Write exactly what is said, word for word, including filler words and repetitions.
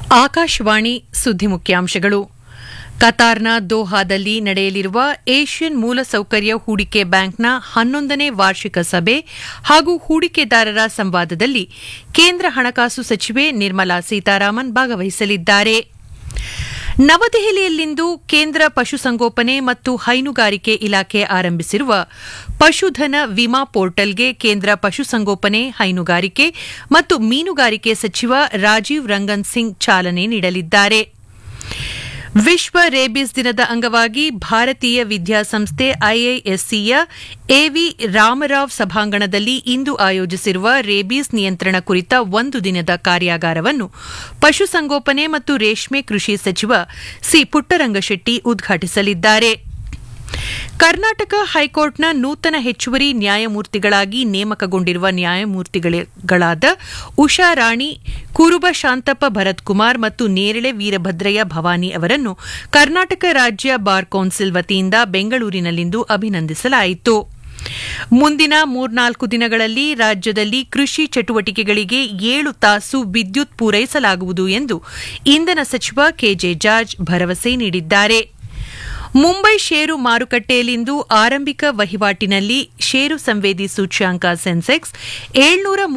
ಆಕಾಶವಾಣಿ ಸುದ್ದಿ ಮುಖ್ಯಾಂಶಗಳು. ಕತಾರ್ನ ದೋಹಾದಲ್ಲಿ ನಡೆಯಲಿರುವ ಏಷ್ಯನ್ ಮೂಲಸೌಕರ್ಯ ಹೂಡಿಕೆ ಬ್ಯಾಂಕ್ನ ಹನ್ನೊಂದನೇ ವಾರ್ಷಿಕ ಸಭೆ ಹಾಗೂ ಹೂಡಿಕೆದಾರರ ಸಂವಾದದಲ್ಲಿ ಕೇಂದ್ರ ಹಣಕಾಸು ಸಚಿವೆ ನಿರ್ಮಲಾ ಸೀತಾರಾಮನ್ ಭಾಗವಹಿಸಲಿದ್ದಾರೆ. ನವದೆಹಲಿಯಲ್ಲಿಂದು ಕೇಂದ್ರ ಪಶುಸಂಗೋಪನೆ ಮತ್ತು ಹೈನುಗಾರಿಕೆ ಇಲಾಖೆ ಆರಂಭಿಸಿರುವ ಪಶುಧನ ವಿಮಾ ಪೋರ್ಟಲ್ಗೆ ಕೇಂದ್ರ ಪಶುಸಂಗೋಪನೆ, ಹೈನುಗಾರಿಕೆ ಮತ್ತು ಮೀನುಗಾರಿಕೆ ಸಚಿವ ರಾಜೀವ್ ರಂಗನ್ ಸಿಂಗ್ ಚಾಲನೆ ನೀಡಲಿದ್ದಾರೆ. ವಿಶ್ವ ರೇಬಿಸ್ ದಿನದ ಅಂಗವಾಗಿ ಭಾರತೀಯ ವಿದ್ಯಾಸಂಸ್ಥೆ ಐಐಎಸ್ಸಿಯ ಎವಿ ರಾಮರಾವ್ ಸಭಾಂಗಣದಲ್ಲಿ ಇಂದು ಆಯೋಜಿಸಿರುವ ರೇಬಿಸ್ ನಿಯಂತ್ರಣ ಕುರಿತ ಒಂದು ದಿನದ ಕಾರ್ಯಾಗಾರವನ್ನು ಪಶುಸಂಗೋಪನೆ ಮತ್ತು ರೇಷ್ಮೆ ಕೃಷಿ ಸಚಿವ ಸಿ ಪುಟ್ಟರಂಗಶೆಟ್ಟಿ ಉದ್ಘಾಟಿಸಲಿದ್ದಾರೆ. ಕರ್ನಾಟಕ ಹೈಕೋರ್ಟ್ನ ನೂತನ ಹೆಚ್ಚುವರಿ ನ್ಯಾಯಮೂರ್ತಿಗಳಾಗಿ ನೇಮಕಗೊಂಡಿರುವ ನ್ಯಾಯಮೂರ್ತಿಗಳಾದ ಉಷಾ ರಾಣಿ, ಕುರುಬ ಶಾಂತಪ್ಪ ಭರತ್ಕುಮಾರ್ ಮತ್ತು ನೇರಳೆ ವೀರಭದ್ರಯ್ಯ ಭವಾನಿ ಅವರನ್ನು ಕರ್ನಾಟಕ ರಾಜ್ಯ ಬಾರ್ ಕೌನ್ಸಿಲ್ ವತಿಯಿಂದ ಬೆಂಗಳೂರಿನಲ್ಲಿಂದು ಅಭಿನಂದಿಸಲಾಯಿತು. ಮುಂದಿನ ಮೂರ್ನಾಲ್ಕು ದಿನಗಳಲ್ಲಿ ರಾಜ್ಯದಲ್ಲಿ ಕೃಷಿ ಚಟುವಟಿಕೆಗಳಿಗೆ ಏಳು ತಾಸು ವಿದ್ಯುತ್ ಪೂರೈಸಲಾಗುವುದು ಎಂದು ಇಂಧನ ಸಚಿವ ಕೆಜೆ ಜಾರ್ಜ್ ಭರವಸೆ ನೀಡಿದ್ದಾರೆ. ಮುಂಬೈ ಷೇರು ಮಾರುಕಟ್ಟೆಯಲ್ಲಿಂದು ಆರಂಭಿಕ ವಹಿವಾಟಿನಲ್ಲಿ ಷೇರು ಸಂವೇದಿ ಸೂಚ್ಯಂಕ ಸೆನ್ಸೆಕ್ಸ್ ಏಳ್ನೂರ